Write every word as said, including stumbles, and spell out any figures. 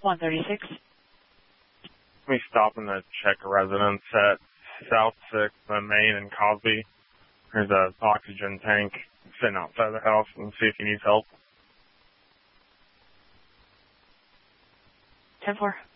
one thirty-six. Let me stop in to check a residence at South sixth and Main and Cosby. There's an oxygen tank sitting outside the house and see if he needs help. ten four.